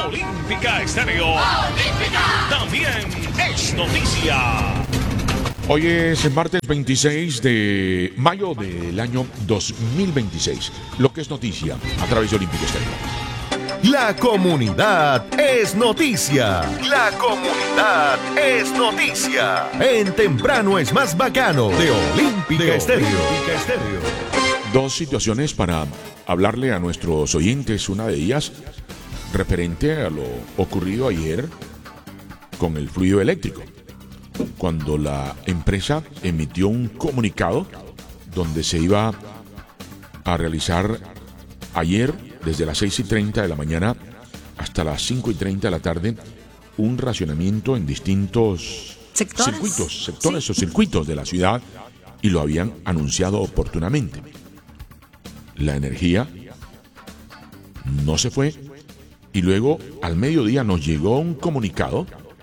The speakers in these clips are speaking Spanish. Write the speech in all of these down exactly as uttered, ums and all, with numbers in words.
Olímpica Estéreo. Olímpica. También es noticia. Hoy es martes veintiséis de mayo del año dos mil veintiséis. Lo que es noticia a través de Olímpica Estéreo. La comunidad es noticia. La comunidad es noticia. En Temprano es más bacano de Olímpica Estéreo. Olímpica Estéreo. Dos situaciones para hablarle a nuestros oyentes. Una de ellas referente a lo ocurrido ayer con el fluido eléctrico, cuando la empresa emitió un comunicado donde se iba a realizar ayer desde las seis y treinta de la mañana hasta las cinco y treinta de la tarde un racionamiento en distintos ¿Sectores? circuitos, sectores Sí. o circuitos de la ciudad, y lo habían anunciado oportunamente. La energía no se fue y luego al mediodía nos llegó un comunicado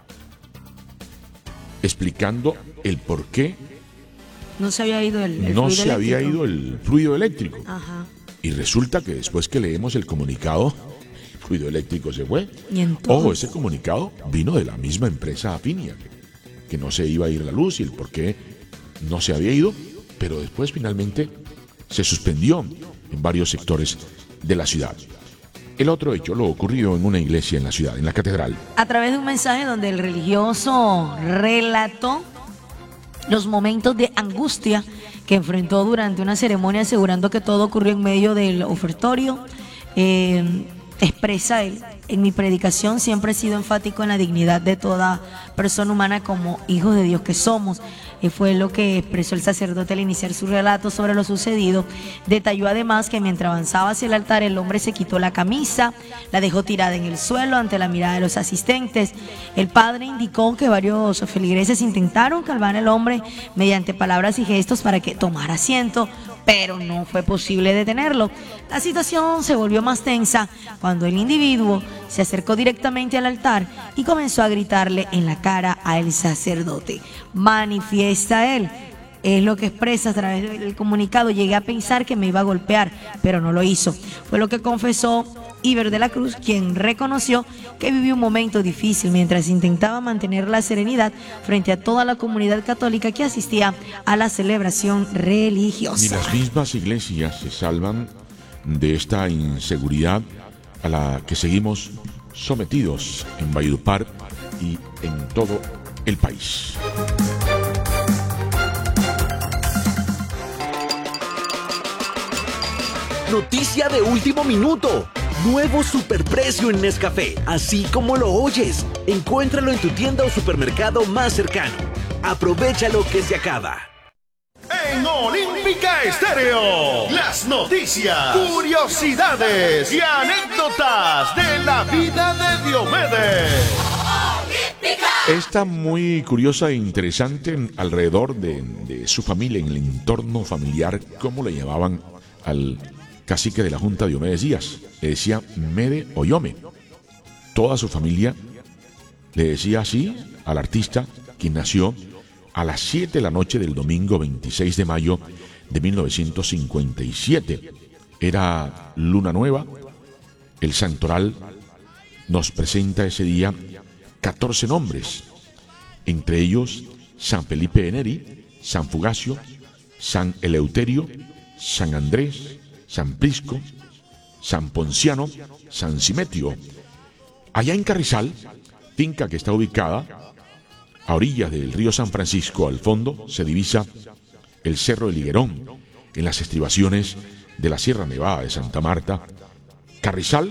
explicando el por qué No se había ido el, el no fluido se había eléctrico. ido el fluido eléctrico. Ajá. Y resulta que después que leemos el comunicado, el fluido eléctrico se fue. Y entonces, Ojo, ese comunicado vino de la misma empresa Afinia, que, que no se iba a ir la luz y el por qué no se había ido, pero después finalmente se suspendió en varios sectores de la ciudad. El otro hecho lo ocurrió en una iglesia en la ciudad, en la catedral. a través de un mensaje donde el religioso relató los momentos de angustia que enfrentó durante una ceremonia, asegurando que todo ocurrió en medio del ofertorio, eh, expresa él: en mi predicación siempre he sido enfático en la dignidad de toda persona humana como hijos de Dios que somos. Y fue lo que expresó el sacerdote al iniciar su relato sobre lo sucedido. Detalló además que mientras avanzaba hacia el altar, el hombre se quitó la camisa, la dejó tirada en el suelo ante la mirada de los asistentes. El padre indicó que varios feligreses intentaron calmar al hombre mediante palabras y gestos para que tomara asiento, pero no fue posible detenerlo. La situación se volvió más tensa cuando el individuo se acercó directamente al altar y comenzó a gritarle en la cara al sacerdote. Manifiesta él, es lo que expresa a través del comunicado: llegué a pensar que me iba a golpear, pero no lo hizo. Fue lo que confesó Iber de la Cruz, quien reconoció que vivió un momento difícil mientras intentaba mantener la serenidad frente a toda la comunidad católica que asistía a la celebración religiosa. Ni las mismas iglesias se salvan de esta inseguridad a la que seguimos sometidos en Valledupar y en todo el país. Noticia de último minuto. Nuevo superprecio en Nescafé, así como lo oyes. Encuéntralo en tu tienda o supermercado más cercano. Aprovecha lo que se acaba. En Olímpica Estéreo, las noticias, curiosidades y anécdotas de la vida de Diomedes. Esta muy curiosa e interesante alrededor de, de su familia, en el entorno familiar, ¿cómo le llamaban al cacique de la Junta, Diomedes Díaz? Le decía Mede Oyome. Toda su familia le decía así al artista, quien nació a las siete de la noche del domingo veintiséis de mayo de mil novecientos cincuenta y siete. Era luna nueva. El santoral nos presenta ese día catorce nombres, entre ellos San Felipe de Neri, San Fugacio, San Eleuterio, San Andrés, San Prisco, San Ponciano, San Simetrio. Allá en Carrizal, finca que está ubicada a orillas del río San Francisco, al fondo se divisa el Cerro del Higuerón, en las estribaciones de la Sierra Nevada de Santa Marta. Carrizal,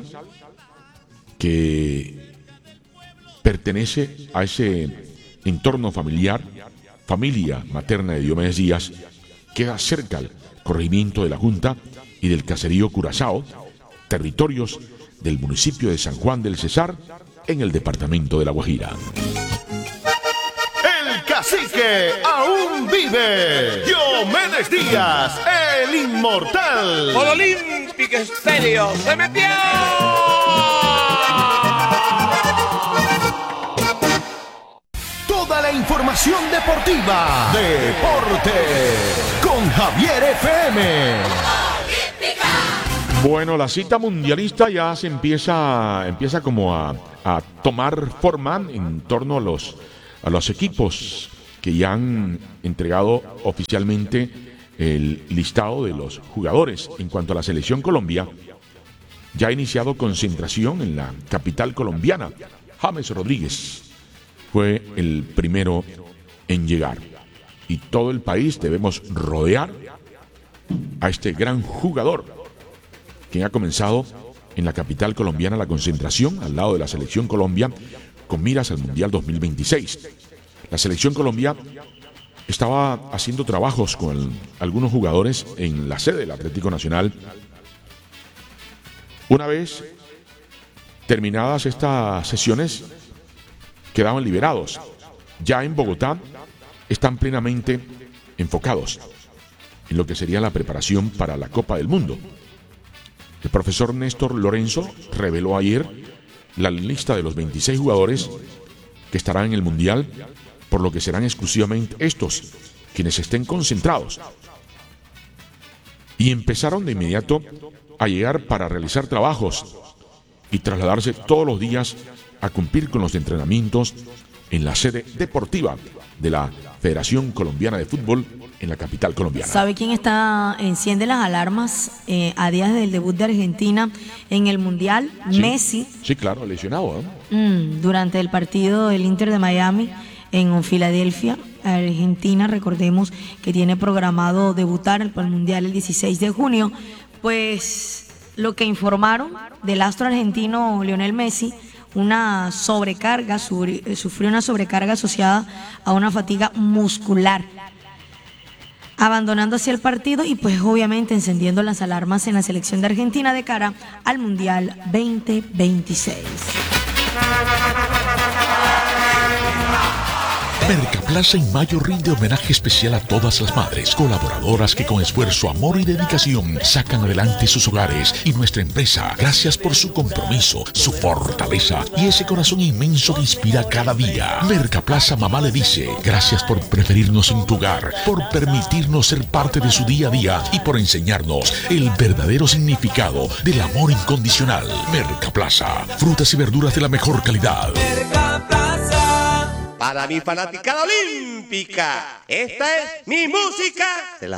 que pertenece a ese entorno familiar, familia materna de Diomedes Díaz, queda cerca al corregimiento de la Junta y del caserío Curazao, territorios del municipio de San Juan del Cesar, en el departamento de La Guajira. El cacique aún vive. Diomedes Díaz, el inmortal. Por Olímpica Estéreo se metió. Toda la información deportiva. Deporte con Javier F M. Bueno, la cita mundialista ya se empieza, empieza como a, a tomar forma en torno a los, a los equipos que ya han entregado oficialmente el listado de los jugadores. En cuanto a la selección Colombia, ya ha iniciado concentración en la capital colombiana. James Rodríguez fue el primero en llegar. Y todo el país debemos rodear a este gran jugador, quien ha comenzado en la capital colombiana la concentración al lado de la selección Colombia con miras al Mundial dos mil veintiséis. La selección Colombia estaba haciendo trabajos con el, algunos jugadores en la sede del Atlético Nacional. Una vez terminadas estas sesiones, quedaban liberados. Ya en Bogotá están plenamente enfocados en lo que sería la preparación para la Copa del Mundo. El profesor Néstor Lorenzo reveló ayer la lista de los veintiséis jugadores que estarán en el Mundial, por lo que serán exclusivamente estos quienes estén concentrados. Y empezaron de inmediato a llegar para realizar trabajos y trasladarse todos los días a cumplir con los entrenamientos en la sede deportiva de la Federación Colombiana de Fútbol en la capital colombiana. ¿Sabe quién está enciende las alarmas eh, a días del debut de Argentina en el Mundial? Sí, Messi. Sí, claro, lesionado, ¿eh? Mm, durante el partido del Inter de Miami en Filadelfia, Argentina, recordemos que tiene programado debutar para el Mundial el dieciséis de junio, pues lo que informaron del astro argentino Lionel Messi, una sobrecarga, sufrió una sobrecarga asociada a una fatiga muscular, abandonando así el partido y pues obviamente encendiendo las alarmas en la selección de Argentina de cara al Mundial veinte veintiséis. Mercaplaza en mayo rinde homenaje especial a todas las madres colaboradoras que con esfuerzo, amor y dedicación sacan adelante sus hogares y nuestra empresa. Gracias por su compromiso, su fortaleza y ese corazón inmenso que inspira cada día. Mercaplaza Mamá le dice, gracias por preferirnos en tu hogar, por permitirnos ser parte de su día a día y por enseñarnos el verdadero significado del amor incondicional. Mercaplaza, frutas y verduras de la mejor calidad. Para mi fanaticada olímpica, esta es mi música.